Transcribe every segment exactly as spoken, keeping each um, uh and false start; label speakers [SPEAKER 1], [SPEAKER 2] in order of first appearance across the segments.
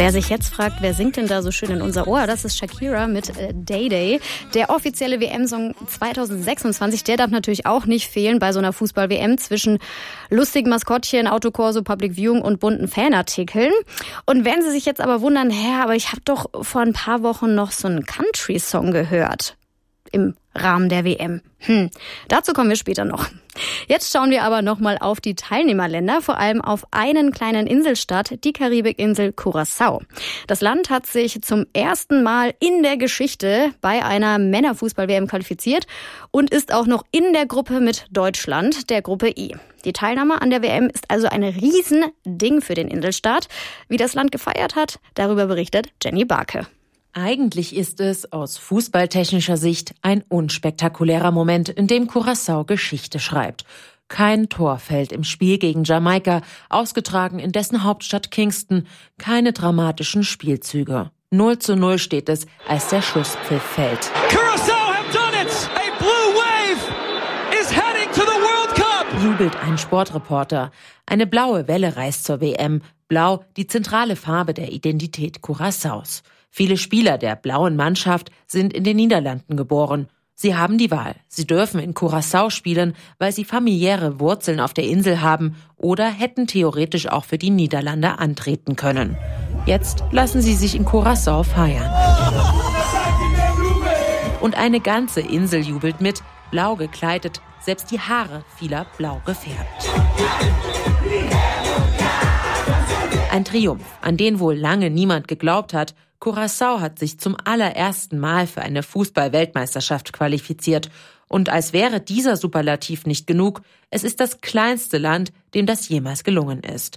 [SPEAKER 1] Wer sich jetzt fragt, wer singt denn da so schön in unser Ohr, das ist Shakira mit äh, Day Day. Der offizielle W M-Song zwanzig sechsundzwanzig, der darf natürlich auch nicht fehlen bei so einer Fußball-W M zwischen lustigen Maskottchen, Autokorso, Public Viewing und bunten Fanartikeln. Und wenn Sie sich jetzt aber wundern, hä, aber ich habe doch vor ein paar Wochen noch so einen Country-Song gehört im Rahmen der W M. Hm, dazu kommen wir später noch. Jetzt schauen wir aber nochmal auf die Teilnehmerländer, vor allem auf einen kleinen Inselstaat, die Karibikinsel Curaçao. Das Land hat sich zum ersten Mal in der Geschichte bei einer Männerfußball-W M qualifiziert und ist auch noch in der Gruppe mit Deutschland, der Gruppe I. Die Teilnahme an der W M ist also ein Riesending für den Inselstaat. Wie das Land gefeiert hat, darüber berichtet Jenny Barke.
[SPEAKER 2] Eigentlich ist es aus fußballtechnischer Sicht ein unspektakulärer Moment, in dem Curaçao Geschichte schreibt. Kein Tor fällt im Spiel gegen Jamaika, ausgetragen in dessen Hauptstadt Kingston. Keine dramatischen Spielzüge. null zu null steht es, als der Schlusspfiff fällt.
[SPEAKER 3] Curaçao have done it! A blue wave is heading to the World Cup!
[SPEAKER 2] Jubelt ein Sportreporter. Eine blaue Welle reist zur W M. Blau, die zentrale Farbe der Identität Curaçaos. Viele Spieler der blauen Mannschaft sind in den Niederlanden geboren. Sie haben die Wahl. Sie dürfen in Curaçao spielen, weil sie familiäre Wurzeln auf der Insel haben oder hätten theoretisch auch für die Niederlande antreten können. Jetzt lassen sie sich in Curaçao feiern. Und eine ganze Insel jubelt mit, blau gekleidet, selbst die Haare vieler blau gefärbt. Ein Triumph, an den wohl lange niemand geglaubt hat. Curaçao hat sich zum allerersten Mal für eine Fußball-Weltmeisterschaft qualifiziert. Und als wäre dieser Superlativ nicht genug, es ist das kleinste Land, dem das jemals gelungen ist.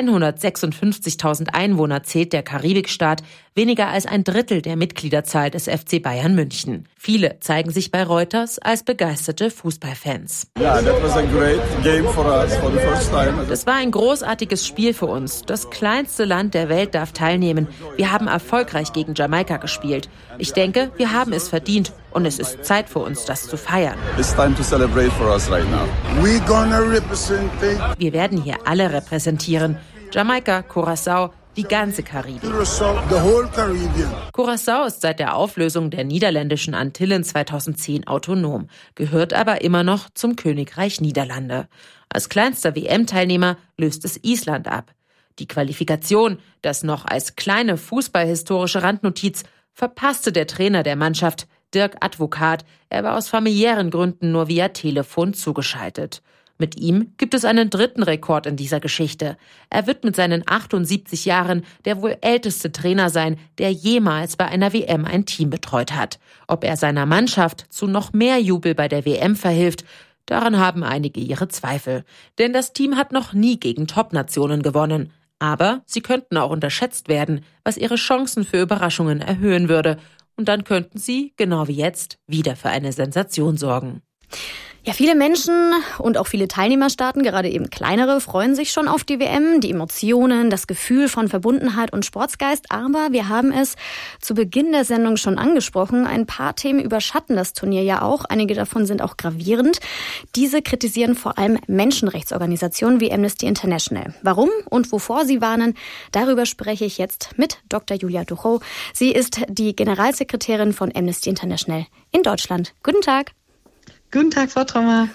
[SPEAKER 2] hundertsechsundfünfzigtausend Einwohner zählt der Karibikstaat, weniger als ein Drittel der Mitgliederzahl des F C Bayern München. Viele zeigen sich bei Reuters als begeisterte Fußballfans.
[SPEAKER 4] Yeah, that was a great game for us for the first time.
[SPEAKER 2] Das war ein großartiges Spiel für uns. Das kleinste Land der Welt darf teilnehmen. Wir haben erfolgreich gegen Jamaika gespielt. Ich denke, wir haben es verdient und es ist Zeit für uns, das zu feiern.
[SPEAKER 4] It's time to celebrate for us right now.
[SPEAKER 5] We gonna represent it.
[SPEAKER 2] Wir werden hier alle repräsentieren. Jamaika, Curaçao, die ganze Karibik.
[SPEAKER 5] The whole Caribbean.
[SPEAKER 2] Curaçao ist seit der Auflösung der niederländischen Antillen zweitausendzehn autonom, gehört aber immer noch zum Königreich Niederlande. Als kleinster W M-Teilnehmer löst es Island ab. Die Qualifikation, das noch als kleine fußballhistorische Randnotiz, verpasste der Trainer der Mannschaft, Dirk Advocaat. Er war aus familiären Gründen nur via Telefon zugeschaltet. Mit ihm gibt es einen dritten Rekord in dieser Geschichte. Er wird mit seinen achtundsiebzig Jahren der wohl älteste Trainer sein, der jemals bei einer W M ein Team betreut hat. Ob er seiner Mannschaft zu noch mehr Jubel bei der W M verhilft, daran haben einige ihre Zweifel. Denn das Team hat noch nie gegen Top-Nationen gewonnen. Aber sie könnten auch unterschätzt werden, was ihre Chancen für Überraschungen erhöhen würde. Und dann könnten sie, genau wie jetzt, wieder für eine Sensation sorgen.
[SPEAKER 1] Ja, viele Menschen und auch viele Teilnehmerstaaten, gerade eben kleinere, freuen sich schon auf die W M, die Emotionen, das Gefühl von Verbundenheit und Sportsgeist. Aber wir haben es zu Beginn der Sendung schon angesprochen, ein paar Themen überschatten das Turnier ja auch. Einige davon sind auch gravierend. Diese kritisieren vor allem Menschenrechtsorganisationen wie Amnesty International. Warum und wovor sie warnen, darüber spreche ich jetzt mit Doktor Julia Duchow. Sie ist die Generalsekretärin von Amnesty International in Deutschland. Guten Tag.
[SPEAKER 6] Guten Tag, Frau Trommer.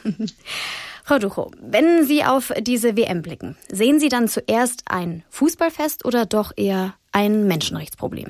[SPEAKER 1] Frau Duchow, wenn Sie auf diese W M blicken, sehen Sie dann zuerst ein Fußballfest oder doch eher ein Menschenrechtsproblem?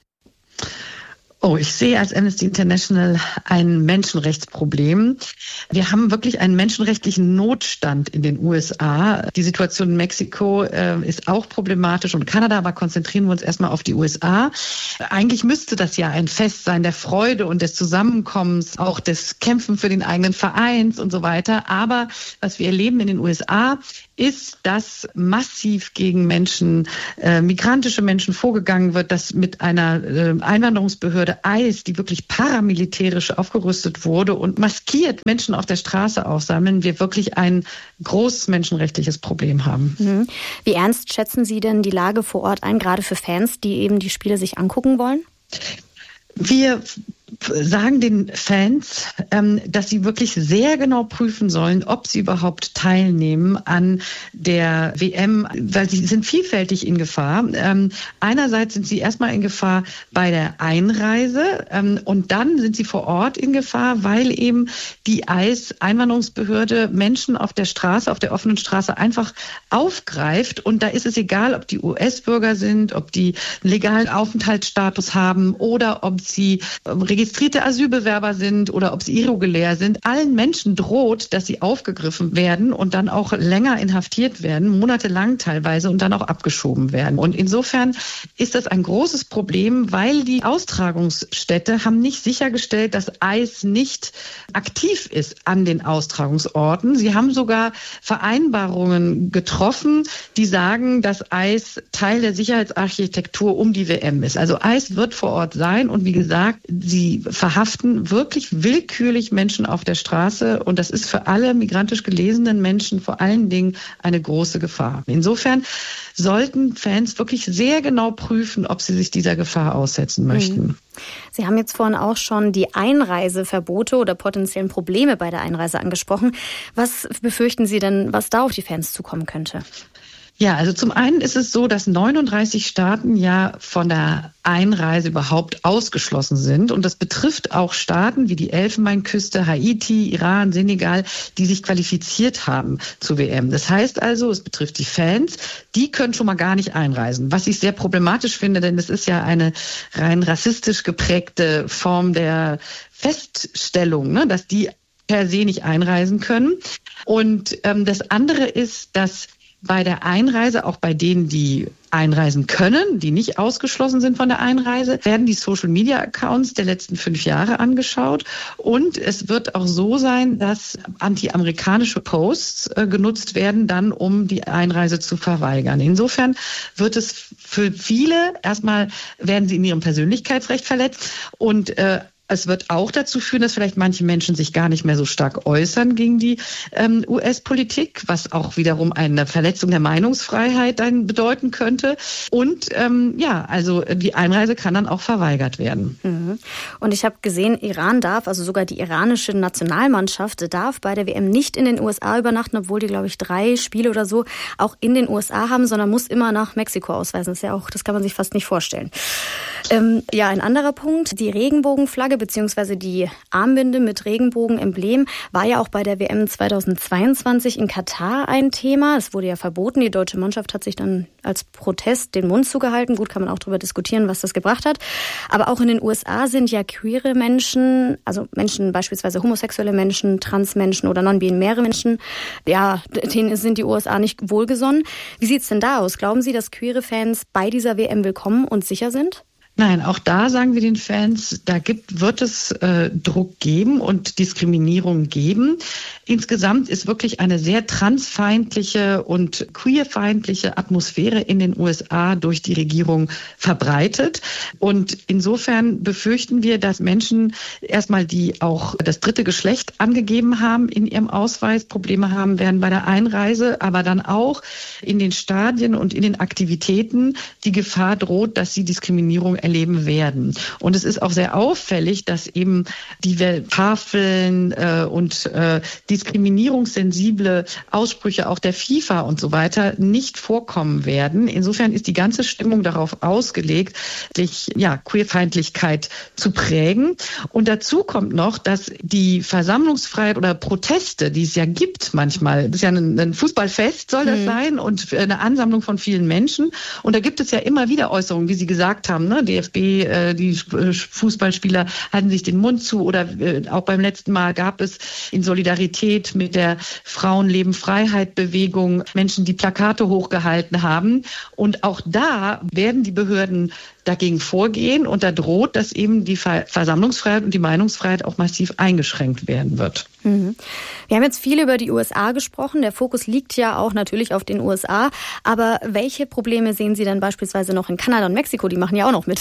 [SPEAKER 6] Oh, ich sehe als Amnesty International ein Menschenrechtsproblem. Wir haben wirklich einen menschenrechtlichen Notstand in den U S A. Die Situation in Mexiko äh, ist auch problematisch und Kanada, aber konzentrieren wir uns erstmal auf die U S A. Eigentlich müsste das ja ein Fest sein der Freude und des Zusammenkommens, auch des Kämpfen für den eigenen Vereins und so weiter. Aber was wir erleben in den U S A ist, dass massiv gegen Menschen, äh, migrantische Menschen vorgegangen wird, dass mit einer äh, Einwanderungsbehörde I C E, die wirklich paramilitärisch aufgerüstet wurde und maskiert Menschen auf der Straße aufsammeln, wir wirklich ein großes menschenrechtliches Problem haben.
[SPEAKER 1] Mhm. Wie ernst schätzen Sie denn die Lage vor Ort ein, gerade für Fans, die eben die Spiele sich angucken wollen?
[SPEAKER 6] Wir sagen den Fans, dass sie wirklich sehr genau prüfen sollen, ob sie überhaupt teilnehmen an der W M, weil sie sind vielfältig in Gefahr. Einerseits sind sie erstmal in Gefahr bei der Einreise und dann sind sie vor Ort in Gefahr, weil eben die I C E, Einwanderungsbehörde, Menschen auf der Straße, auf der offenen Straße einfach aufgreift. Und da ist es egal, ob die U S-Bürger sind, ob die einen legalen Aufenthaltsstatus haben oder ob sie registrierte Asylbewerber sind oder ob sie irregulär sind. Allen Menschen droht, dass sie aufgegriffen werden und dann auch länger inhaftiert werden, monatelang teilweise, und dann auch abgeschoben werden. Und insofern ist das ein großes Problem, weil die Austragungsstätte haben nicht sichergestellt, dass I C E nicht aktiv ist an den Austragungsorten. Sie haben sogar Vereinbarungen getroffen, die sagen, dass I C E Teil der Sicherheitsarchitektur um die W M ist. Also I C E wird vor Ort sein und wie gesagt, sie verhaften wirklich willkürlich Menschen auf der Straße und das ist für alle migrantisch gelesenen Menschen vor allen Dingen eine große Gefahr. Insofern sollten Fans wirklich sehr genau prüfen, ob sie sich dieser Gefahr aussetzen möchten.
[SPEAKER 1] Sie haben jetzt vorhin auch schon die Einreiseverbote oder potenziellen Probleme bei der Einreise angesprochen. Was befürchten Sie denn, was da auf die Fans zukommen könnte?
[SPEAKER 6] Ja, also zum einen ist es so, dass neununddreißig Staaten ja von der Einreise überhaupt ausgeschlossen sind. Und das betrifft auch Staaten wie die Elfenbeinküste, Haiti, Iran, Senegal, die sich qualifiziert haben zur W M. Das heißt also, es betrifft die Fans, die können schon mal gar nicht einreisen. Was ich sehr problematisch finde, denn es ist ja eine rein rassistisch geprägte Form der Feststellung, ne, dass die per se nicht einreisen können. Und ähm, das andere ist, dass bei der Einreise, auch bei denen, die einreisen können, die nicht ausgeschlossen sind von der Einreise, werden die Social-Media-Accounts der letzten fünf Jahre angeschaut. Und es wird auch so sein, dass anti-amerikanische Posts äh, genutzt werden, dann um die Einreise zu verweigern. Insofern wird es für viele, erstmal werden sie in ihrem Persönlichkeitsrecht verletzt und äh, es wird auch dazu führen, dass vielleicht manche Menschen sich gar nicht mehr so stark äußern gegen die ähm, U S-Politik, was auch wiederum eine Verletzung der Meinungsfreiheit dann bedeuten könnte. Und ähm, ja, also die Einreise kann dann auch verweigert werden.
[SPEAKER 1] Mhm. Und ich habe gesehen, Iran darf, also sogar die iranische Nationalmannschaft darf bei der W M nicht in den U S A übernachten, obwohl die, glaube ich, drei Spiele oder so auch in den U S A haben, sondern muss immer nach Mexiko ausweisen. Das ist ja auch, das kann man sich fast nicht vorstellen. Ähm, ja, ein anderer Punkt, die Regenbogenflagge beziehungsweise die Armbinde mit Regenbogenemblem war ja auch bei der W M zweitausendzweiundzwanzig in Katar ein Thema. Es wurde ja verboten. Die deutsche Mannschaft hat sich dann als Protest den Mund zugehalten. Gut, kann man auch darüber diskutieren, was das gebracht hat. Aber auch in den U S A sind ja queere Menschen, also Menschen, beispielsweise homosexuelle Menschen, Transmenschen oder non-binäre Menschen, ja, denen sind die U S A nicht wohlgesonnen. Wie sieht's denn da aus? Glauben Sie, dass queere Fans bei dieser W M willkommen und sicher sind?
[SPEAKER 6] Nein, auch da sagen wir den Fans, da gibt, wird es äh, Druck geben und Diskriminierung geben. Insgesamt ist wirklich eine sehr transfeindliche und queerfeindliche Atmosphäre in den U S A durch die Regierung verbreitet. Und insofern befürchten wir, dass Menschen erstmal, die auch das dritte Geschlecht angegeben haben in ihrem Ausweis, Probleme haben werden bei der Einreise, aber dann auch in den Stadien und in den Aktivitäten die Gefahr droht, dass sie Diskriminierung erleben werden. Und es ist auch sehr auffällig, dass eben die Tafeln äh, und äh, diskriminierungssensible Aussprüche auch der FIFA und so weiter nicht vorkommen werden. Insofern ist die ganze Stimmung darauf ausgelegt, sich ja Queerfeindlichkeit zu prägen. Und dazu kommt noch, dass die Versammlungsfreiheit oder Proteste, die es ja gibt manchmal, das ist ja ein, ein Fußballfest soll das mhm. sein und eine Ansammlung von vielen Menschen. Und da gibt es ja immer wieder Äußerungen, wie Sie gesagt haben, ne? D F B, äh, die Fußballspieler halten sich den Mund zu oder äh, auch beim letzten Mal gab es in Solidarität mit der Frauenleben-Freiheit-Bewegung Menschen, die Plakate hochgehalten haben. Und auch da werden die Behörden dagegen vorgehen und da droht, dass eben die Versammlungsfreiheit und die Meinungsfreiheit auch massiv eingeschränkt werden wird.
[SPEAKER 1] Mhm. Wir haben jetzt viel über die U S A gesprochen. Der Fokus liegt ja auch natürlich auf den U S A. Aber welche Probleme sehen Sie denn beispielsweise noch in Kanada und Mexiko? Die machen ja auch noch mit.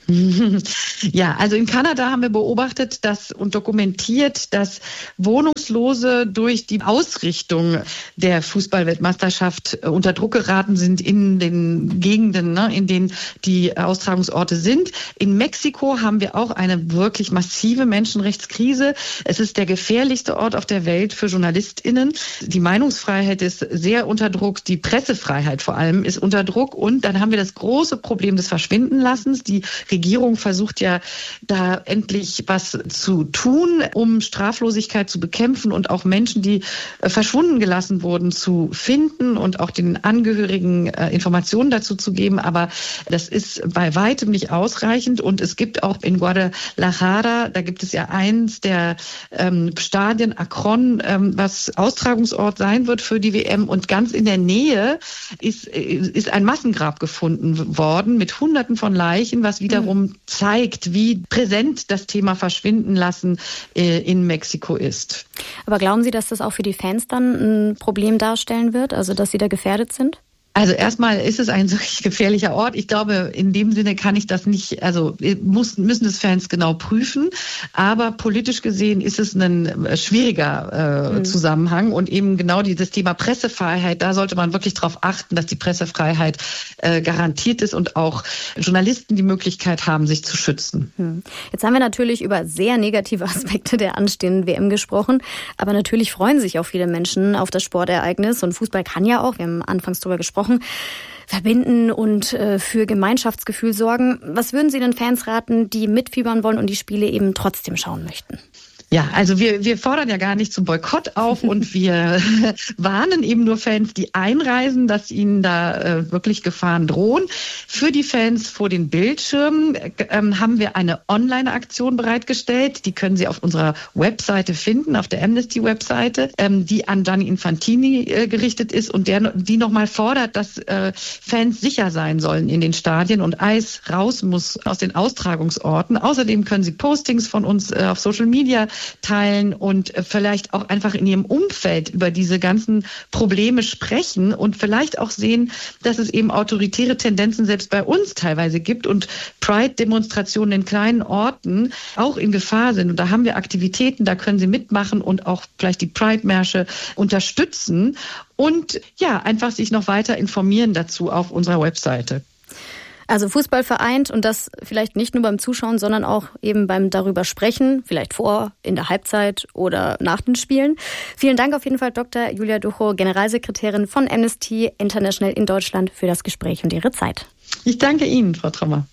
[SPEAKER 6] Ja, also in Kanada haben wir beobachtet, dass und dokumentiert, dass Wohnungslose durch die Ausrichtung der Fußballweltmeisterschaft unter Druck geraten sind in den Gegenden, ne, in denen die Austragungsorte sind. In Mexiko haben wir auch eine wirklich massive Menschenrechtskrise. Es ist der gefährlichste Ort auf der Welt für JournalistInnen. Die Meinungsfreiheit ist sehr unter Druck, die Pressefreiheit vor allem ist unter Druck und dann haben wir das große Problem des Verschwindenlassens. Die Regierung versucht ja da endlich was zu tun, um Straflosigkeit zu bekämpfen und auch Menschen, die äh, verschwunden gelassen wurden, zu finden und auch den Angehörigen äh, Informationen dazu zu geben. Aber das ist bei weitem nicht ausreichend und es gibt auch in Guadalajara, da gibt es ja eins der ähm, Stadien, Akron, ähm, was Austragungsort sein wird für die W M und ganz in der Nähe ist, ist ein Massengrab gefunden worden mit Hunderten von Leichen, was wieder darum zeigt, wie präsent das Thema Verschwinden lassen äh, in Mexiko ist.
[SPEAKER 1] Aber glauben Sie, dass das auch für die Fans dann ein Problem darstellen wird, also dass sie da gefährdet sind?
[SPEAKER 6] Also erstmal ist es ein wirklich gefährlicher Ort. Ich glaube, in dem Sinne kann ich das nicht, also muss, müssen es Fans genau prüfen. Aber politisch gesehen ist es ein schwieriger äh, mhm. Zusammenhang und eben genau dieses Thema Pressefreiheit, da sollte man wirklich darauf achten, dass die Pressefreiheit äh, garantiert ist und auch Journalisten die Möglichkeit haben, sich zu schützen.
[SPEAKER 1] Mhm. Jetzt haben wir natürlich über sehr negative Aspekte der anstehenden W M gesprochen, aber natürlich freuen sich auch viele Menschen auf das Sportereignis und Fußball kann ja auch, wir haben anfangs darüber gesprochen, verbinden und äh, für Gemeinschaftsgefühl sorgen. Was würden Sie den Fans raten, die mitfiebern wollen und die Spiele eben trotzdem schauen möchten?
[SPEAKER 6] Ja, also wir, wir fordern ja gar nicht zum Boykott auf und wir warnen eben nur Fans, die einreisen, dass ihnen da äh, wirklich Gefahren drohen. Für die Fans vor den Bildschirmen ähm, haben wir eine Online-Aktion bereitgestellt. Die können Sie auf unserer Webseite finden, auf der Amnesty-Webseite, ähm, die an Gianni Infantini äh, gerichtet ist und der, die nochmal fordert, dass äh, Fans sicher sein sollen in den Stadien und Eis raus muss aus den Austragungsorten. Außerdem können Sie Postings von uns äh, auf Social Media teilen und vielleicht auch einfach in ihrem Umfeld über diese ganzen Probleme sprechen und vielleicht auch sehen, dass es eben autoritäre Tendenzen selbst bei uns teilweise gibt und Pride-Demonstrationen in kleinen Orten auch in Gefahr sind. Und da haben wir Aktivitäten, da können Sie mitmachen und auch vielleicht die Pride-Märsche unterstützen und ja, einfach sich noch weiter informieren dazu auf unserer Webseite.
[SPEAKER 1] Also Fußball vereint und das vielleicht nicht nur beim Zuschauen, sondern auch eben beim darüber sprechen, vielleicht vor, in der Halbzeit oder nach den Spielen. Vielen Dank auf jeden Fall, Doktor Julia Duchow, Generalsekretärin von Amnesty International in Deutschland, für das Gespräch und Ihre Zeit.
[SPEAKER 6] Ich danke Ihnen, Frau Trommer.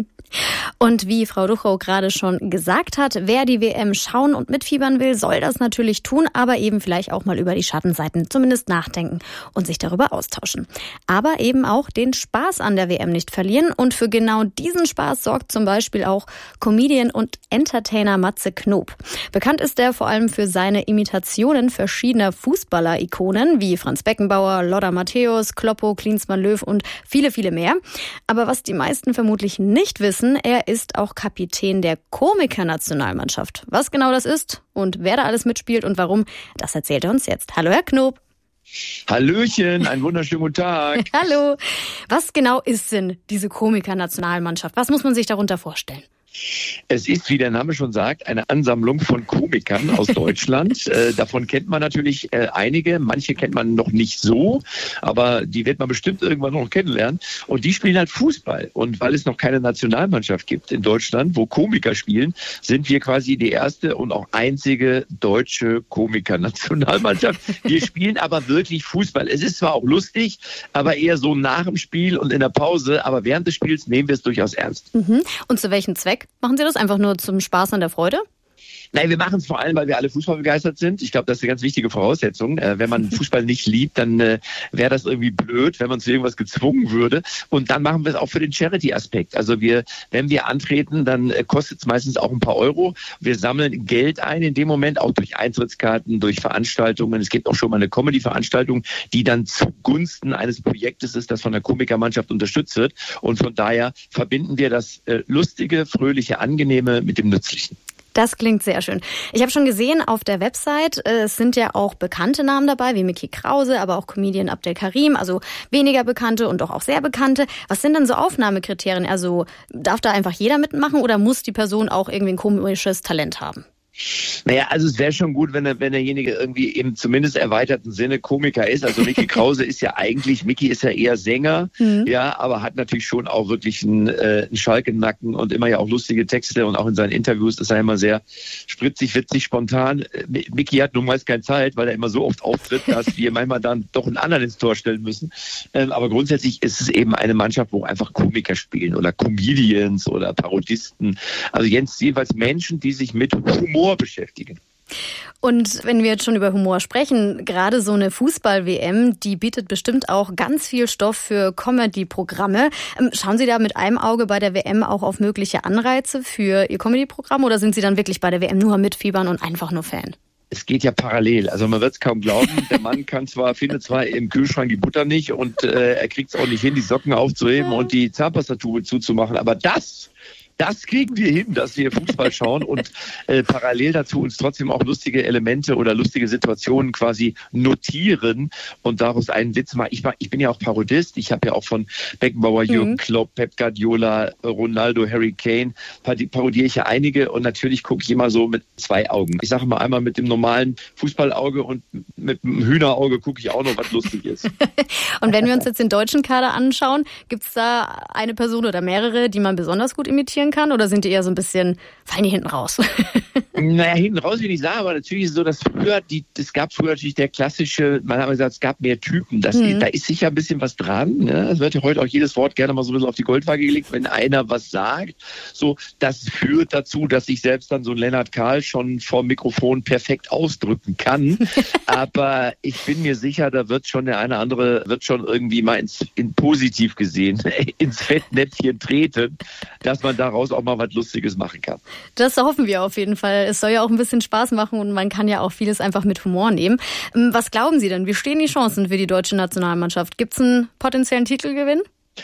[SPEAKER 1] Und wie Frau Duchow gerade schon gesagt hat, wer die W M schauen und mitfiebern will, soll das natürlich tun, aber eben vielleicht auch mal über die Schattenseiten zumindest nachdenken und sich darüber austauschen. Aber eben auch den Spaß an der W M nicht verlieren. Und für genau diesen Spaß sorgt zum Beispiel auch Comedian und Entertainer Matze Knob. Bekannt ist er vor allem für seine Imitationen verschiedener Fußballer-Ikonen wie Franz Beckenbauer, Lothar Matthäus, Kloppo, Klinsmann, Löw und viele, viele mehr. Aber was die meisten vermutlich nicht wissen, er ist auch Kapitän der Komiker-Nationalmannschaft. Was genau das ist und wer da alles mitspielt und warum, das erzählt er uns jetzt. Hallo, Herr Knob.
[SPEAKER 7] Hallöchen, einen wunderschönen guten Tag.
[SPEAKER 1] Hallo. Was genau ist denn diese Komiker-Nationalmannschaft? Was muss man sich darunter vorstellen?
[SPEAKER 7] Es ist, wie der Name schon sagt, eine Ansammlung von Komikern aus Deutschland. äh, davon kennt man natürlich äh, einige, manche kennt man noch nicht so, aber die wird man bestimmt irgendwann noch kennenlernen. Und die spielen halt Fußball. Und weil es noch keine Nationalmannschaft gibt in Deutschland, wo Komiker spielen, sind wir quasi die erste und auch einzige deutsche Komiker-Nationalmannschaft. Wir spielen aber wirklich Fußball. Es ist zwar auch lustig, aber eher so nach dem Spiel und in der Pause, aber während des Spiels nehmen wir es durchaus ernst.
[SPEAKER 1] Mhm. Und zu welchem Zweck? Machen Sie das einfach nur zum Spaß an der Freude?
[SPEAKER 7] Nein, wir machen es vor allem, weil wir alle Fußball begeistert sind. Ich glaube, das ist eine ganz wichtige Voraussetzung. Äh, wenn man Fußball nicht liebt, dann äh, wäre das irgendwie blöd, wenn man zu irgendwas gezwungen würde. Und dann machen wir es auch für den Charity-Aspekt. Also wir, wenn wir antreten, dann äh, kostet es meistens auch ein paar Euro. Wir sammeln Geld ein in dem Moment, auch durch Eintrittskarten, durch Veranstaltungen. Es gibt auch schon mal eine Comedy-Veranstaltung, die dann zugunsten eines Projektes ist, das von der Komikermannschaft unterstützt wird. Und von daher verbinden wir das äh, Lustige, Fröhliche, Angenehme mit dem Nützlichen.
[SPEAKER 1] Das klingt sehr schön. Ich habe schon gesehen auf der Website, es sind ja auch bekannte Namen dabei, wie Micky Krause, aber auch Comedian Abdel Karim, also weniger bekannte und doch auch sehr bekannte. Was sind denn so Aufnahmekriterien? Also darf da einfach jeder mitmachen oder muss die Person auch irgendwie ein komisches Talent haben?
[SPEAKER 7] Naja, also es wäre schon gut, wenn, der, wenn derjenige irgendwie im zumindest erweiterten Sinne Komiker ist. Also Micky Krause ist ja eigentlich, Micky ist ja eher Sänger, mhm. ja, aber hat natürlich schon auch wirklich einen, äh, einen Schalk im Nacken und immer ja auch lustige Texte und auch in seinen Interviews ist er immer sehr spritzig, witzig, spontan. Micky hat nun meist keine Zeit, weil er immer so oft auftritt, dass wir manchmal dann doch einen anderen ins Tor stellen müssen. Ähm, aber grundsätzlich ist es eben eine Mannschaft, wo einfach Komiker spielen oder Comedians oder Parodisten. Also Jens, jeweils Menschen, die sich mit Humor beschäftigen.
[SPEAKER 1] Und wenn wir jetzt schon über Humor sprechen, gerade so eine Fußball-W M, die bietet bestimmt auch ganz viel Stoff für Comedy-Programme. Schauen Sie da mit einem Auge bei der W M auch auf mögliche Anreize für Ihr Comedy-Programm oder sind Sie dann wirklich bei der W M nur mitfiebern und einfach nur Fan?
[SPEAKER 7] Es geht ja parallel. Also man wird es kaum glauben. Der Mann kann zwar, findet zwar im Kühlschrank die Butter nicht und äh, er kriegt es auch nicht hin, die Socken aufzuheben und die Zahnpastatube zuzumachen. Aber das... Das kriegen wir hin, dass wir Fußball schauen und äh, parallel dazu uns trotzdem auch lustige Elemente oder lustige Situationen quasi notieren und daraus einen Witz machen. Ich, ich bin ja auch Parodist. Ich habe ja auch von Beckenbauer, mhm. Jürgen Klopp, Pep Guardiola, Ronaldo, Harry Kane parodiere ich ja einige und natürlich gucke ich immer so mit zwei Augen. Ich sage mal einmal mit dem normalen Fußballauge und mit dem Hühnerauge gucke ich auch noch, was lustig ist.
[SPEAKER 1] Und wenn wir uns jetzt den deutschen Kader anschauen, gibt es da eine Person oder mehrere, die man besonders gut imitieren kann oder sind die eher so ein bisschen, fallen die hinten raus?
[SPEAKER 7] Naja, hinten raus will ich nicht sagen, aber natürlich ist es so, dass früher, die, es gab früher natürlich der klassische, man hat gesagt, es gab mehr Typen. Das, mhm. Da ist sicher ein bisschen was dran. Ne? Es wird ja heute auch jedes Wort gerne mal so ein bisschen auf die Goldwaage gelegt, wenn einer was sagt. So, das führt dazu, dass sich selbst dann so ein Lennart Kahl schon vom Mikrofon perfekt ausdrücken kann. Aber ich bin mir sicher, da wird schon der eine oder andere, wird schon irgendwie mal ins, in positiv gesehen, ins Fettnäpfchen treten, dass man daraus auch mal was Lustiges machen kann.
[SPEAKER 1] Das hoffen wir auf jeden Fall. Es soll ja auch ein bisschen Spaß machen und man kann ja auch vieles einfach mit Humor nehmen. Was glauben Sie denn? Wie stehen die Chancen für die deutsche Nationalmannschaft? Gibt es einen potenziellen Titelgewinn?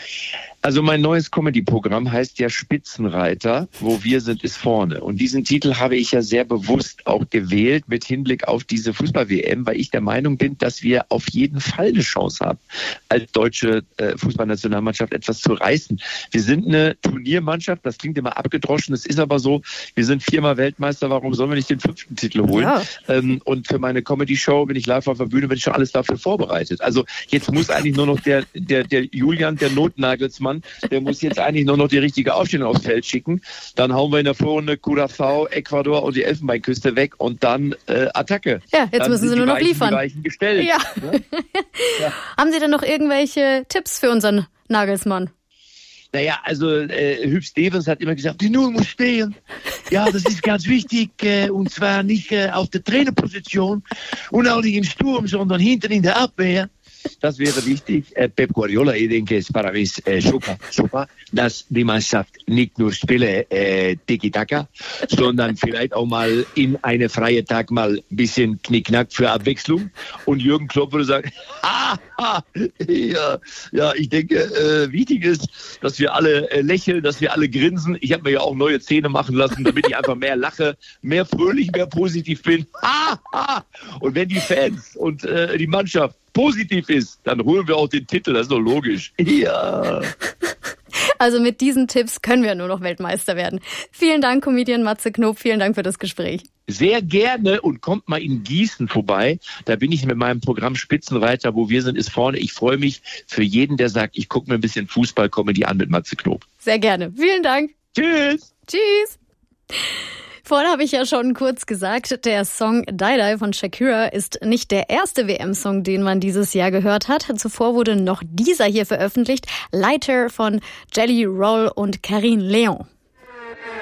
[SPEAKER 7] Also mein neues Comedy-Programm heißt ja Spitzenreiter, wo wir sind, ist vorne. Und diesen Titel habe ich ja sehr bewusst auch gewählt mit Hinblick auf diese Fußball-W M, weil ich der Meinung bin, dass wir auf jeden Fall eine Chance haben, als deutsche äh, Fußballnationalmannschaft etwas zu reißen. Wir sind eine Turniermannschaft, das klingt immer abgedroschen, es ist aber so, wir sind viermal Weltmeister, warum sollen wir nicht den fünften Titel holen? Ja. Ähm, und für meine Comedy-Show, wenn ich live auf der Bühne bin, ich schon alles dafür vorbereitet. Also jetzt muss eigentlich nur noch der, der, der Julian, der Notnagelsmann, der muss jetzt eigentlich nur noch die richtige Aufstellung aufs Feld schicken. Dann hauen wir in der Vorrunde Curaçao, Ecuador und die Elfenbeinküste weg und dann äh, Attacke.
[SPEAKER 1] Ja, jetzt
[SPEAKER 7] dann
[SPEAKER 1] müssen Sie nur noch
[SPEAKER 7] Weichen,
[SPEAKER 1] liefern.
[SPEAKER 7] Die Weichen gestellt.
[SPEAKER 1] Ja.
[SPEAKER 7] Ne? Ja.
[SPEAKER 1] Haben Sie denn noch irgendwelche Tipps für unseren Nagelsmann?
[SPEAKER 7] Naja, also äh, Hüb Stevens hat immer gesagt, die Null muss stehen. Ja, das ist ganz wichtig äh, und zwar nicht äh, auf der Trainerposition und auch nicht im Sturm, sondern hinten in der Abwehr. Das wäre wichtig. Äh, Pep Guardiola, ich denke, es war äh, super, super, dass die Mannschaft nicht nur spiele äh, Tiki-Taka, sondern vielleicht auch mal in eine freie Tag mal ein bisschen Knickknack für Abwechslung. Und Jürgen Klopp würde sagen, ha, ha, ja, ja, ich denke, äh, wichtig ist, dass wir alle äh, lächeln, dass wir alle grinsen. Ich habe mir ja auch neue Zähne machen lassen, damit ich einfach mehr lache, mehr fröhlich, mehr positiv bin. Ha, ha. Und wenn die Fans und äh, die Mannschaft positiv ist, dann holen wir auch den Titel, das ist doch logisch. Ja.
[SPEAKER 1] Also mit diesen Tipps können wir nur noch Weltmeister werden. Vielen Dank, Comedian Matze Knob, vielen Dank für das Gespräch.
[SPEAKER 7] Sehr gerne und kommt mal in Gießen vorbei. Da bin ich mit meinem Programm Spitzenreiter, wo wir sind, ist vorne. Ich freue mich für jeden, der sagt, ich gucke mir ein bisschen Fußball-Comedy an mit Matze Knob.
[SPEAKER 1] Sehr gerne. Vielen Dank.
[SPEAKER 7] Tschüss.
[SPEAKER 1] Tschüss. Vorhin habe ich ja schon kurz gesagt, der Song Die Die von Shakira ist nicht der erste W M-Song, den man dieses Jahr gehört hat. Zuvor wurde noch dieser hier veröffentlicht, Lighter von Jelly Roll und Karine Leon.